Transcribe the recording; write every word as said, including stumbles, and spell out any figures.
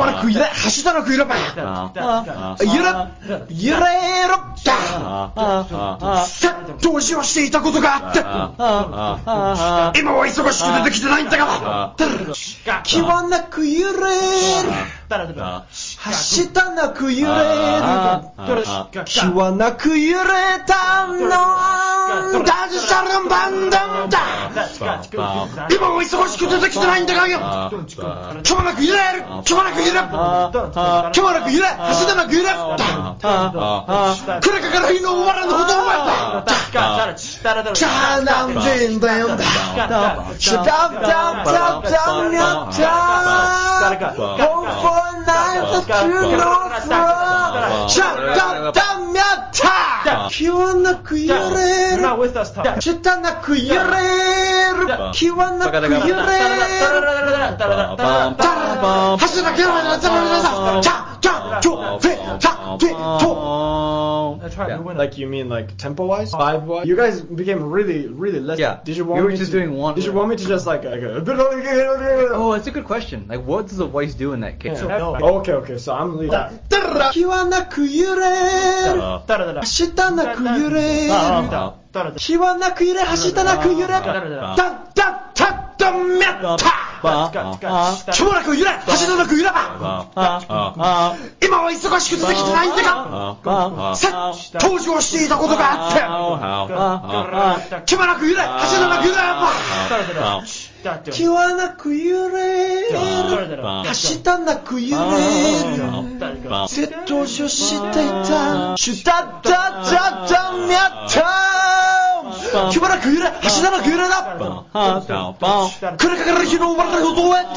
らく揺れ走ったらく揺れば揺れ揺れろさっ投資をしていたことがあって今は忙しく出てきてないんだが気はなく揺れる走ったなく揺れる気はなく揺れたのダジシャルンバンダンだ今は忙しく出てきてないんだがよ気はなく揺れる気はなく揺れる気はなく揺れ走ったなく揺れるこれから日の終わらぬほどお前だチャーナンデンデンだシャダブダブダブダブニャッチャーホーフォーナイトキューローフローシャダブダブニャッチャー気はなく揺れるチャタなく揺れる気はなく揺れる走らなきゃならないチャチャチョフェチャフェト Yeah. Like you mean like tempo wise, vibe wise? You guys became really, really less. Yeah. Did you want you were me just to, doing one. Did you want me to just like? like a, oh, it's a good question. Like, what does the voice do in that case? Yeah. Oh, okay, okay. So I'm leaving. 気はなく揺れる走ったなく揺れる気はなく揺れ走ったなく揺れダッダッタッダミャッタ気もなく揺れ走ったなく揺れば今は忙しく出てきてないんだがさっ当時をしていたことがあって気もなく揺れ走ったなく揺れば気はなく揺れる走ったなく揺れる絶当時をしていたシュタッタッタッタミャッタ気もなく揺れ走ったなく揺れだこれから日の終わりのことをやって